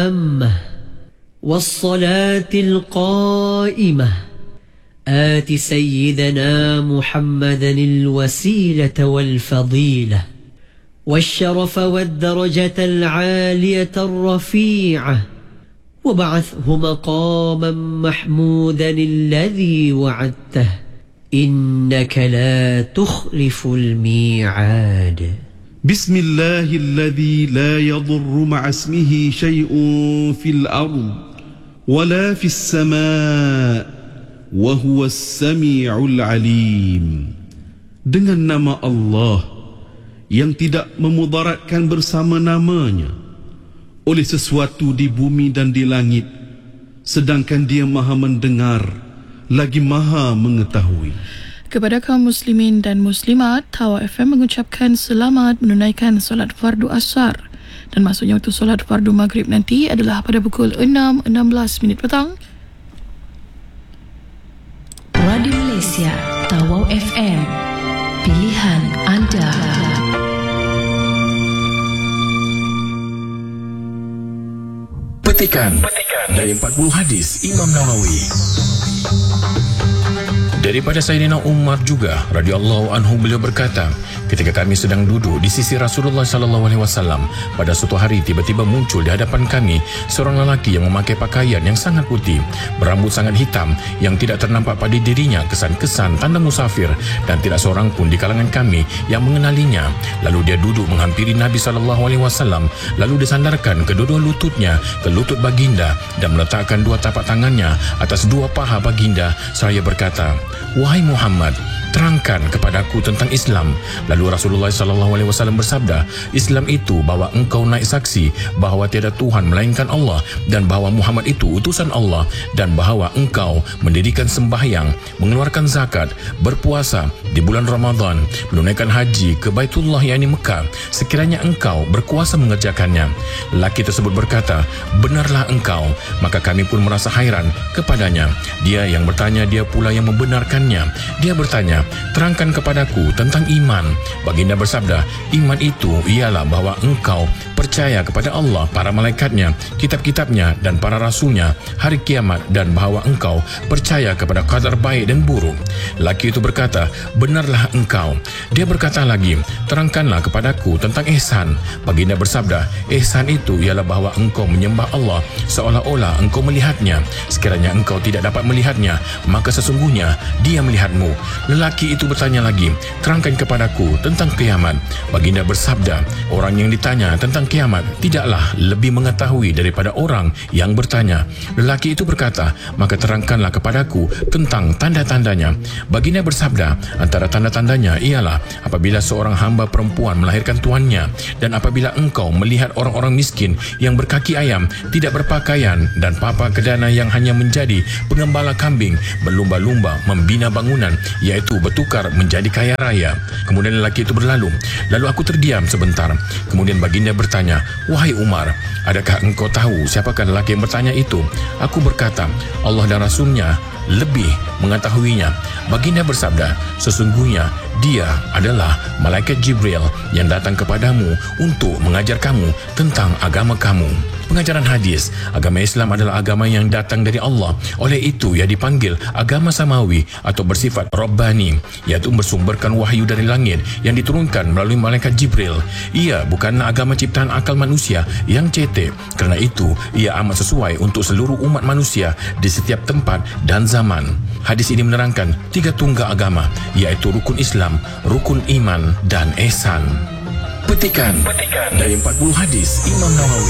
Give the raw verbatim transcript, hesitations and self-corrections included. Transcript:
التامة والصلاة القائمة آت سيدنا محمدا الوسيلة والفضيلة والشرف والدرجة العالية الرفيعة وابعثه مقاما محمودا الذي وعدته إنك لا تخلف الميعاد. بسم الله الذي لا يضر مع اسمه شيء في الأرض ولا في السماء وهو السميع العليم. Dengan nama Allah yang tidak memudaratkan bersama namanya oleh sesuatu di bumi dan di langit, sedangkan Dia Maha mendengar lagi Maha mengetahui. Kepada kaum muslimin dan muslimat, Tawa F M mengucapkan selamat menunaikan solat fardu asar, dan maksudnya untuk solat fardu maghrib nanti adalah pada pukul enam enam belas minit petang. Radio Malaysia, Tawa F M, pilihan anda. Petikan dari empat puluh hadis Imam Nawawi. Daripada Sayyidina Umar juga radhiyallahu anhu, beliau berkata, ketika kami sedang duduk di sisi Rasulullah sallallahu alaihi wasallam, pada suatu hari tiba-tiba muncul di hadapan kami seorang lelaki yang memakai pakaian yang sangat putih, berambut sangat hitam yang tidak ternampak pada dirinya kesan-kesan tanda musafir, dan tidak seorang pun di kalangan kami yang mengenalinya. Lalu dia duduk menghampiri Nabi sallallahu alaihi wasallam, lalu disandarkan kedua-dua lututnya ke lutut baginda dan meletakkan dua tapak tangannya atas dua paha baginda seraya berkata, "Wahai Muhammad, terangkan kepadaku tentang Islam." Lalu Rasulullah sallallahu alaihi wasallam bersabda, "Islam itu bahawa engkau naik saksi bahawa tiada Tuhan melainkan Allah, dan bahawa Muhammad itu utusan Allah, dan bahawa engkau mendirikan sembahyang, mengeluarkan zakat, berpuasa di bulan Ramadan, menunaikan haji ke Baitullah yakni Mekah, sekiranya engkau berkuasa mengerjakannya." Lelaki tersebut berkata, "Benarlah engkau." Maka kami pun merasa hairan kepadanya. Dia yang bertanya, dia pula yang membenarkannya. Dia bertanya, "Terangkan kepadaku tentang iman." Baginda bersabda, "Iman itu ialah bahawa engkau percaya kepada Allah, para malaikatnya, kitab-kitabnya dan para rasulnya, hari kiamat, dan bahawa engkau percaya kepada qadar baik dan buruk." Laki itu berkata, "Benarlah engkau." Dia berkata lagi, "Terangkanlah kepadaku tentang ihsan." Baginda bersabda, "Ihsan itu ialah bahawa engkau menyembah Allah seolah-olah engkau melihatnya. Sekiranya engkau tidak dapat melihatnya, maka sesungguhnya Dia melihatmu." Lelaki itu bertanya lagi, "Terangkan kepadaku tentang kiamat." Baginda bersabda, "Orang yang ditanya tentang kiamat tidaklah lebih mengetahui daripada orang yang bertanya." Lelaki itu berkata, "Maka terangkanlah kepadaku tentang tanda-tandanya." Baginda bersabda, "Antara tanda-tandanya ialah apabila seorang hamba perempuan melahirkan tuannya, dan apabila engkau melihat orang-orang miskin yang berkaki ayam, tidak berpakaian, dan papa kedana yang hanya menjadi pengembala kambing, berlumba-lumba membina bangunan, iaitu bertukar menjadi kaya raya." Kemudian lelaki itu berlalu. Lalu aku terdiam sebentar. Kemudian baginda bertanya, "Wahai Umar, adakah engkau tahu siapakah lelaki yang bertanya itu?" Aku berkata, "Allah dan Rasulnya lebih mengetahuinya." Baginda bersabda, "Sesungguhnya dia adalah malaikat Jibril yang datang kepadamu untuk mengajar kamu tentang agama kamu." Pengajaran hadis, agama Islam adalah agama yang datang dari Allah. Oleh itu ia dipanggil agama samawi atau bersifat Rabbani, iaitu bersumberkan wahyu dari langit yang diturunkan melalui malaikat Jibril. Ia bukanlah agama ciptaan akal manusia yang cetek. Kerana itu ia amat sesuai untuk seluruh umat manusia di setiap tempat dan zaman. Hadis ini menerangkan tiga tunggal agama, iaitu rukun Islam, rukun iman dan ihsan. Petikan dari empat puluh hadis Imam Nawawi.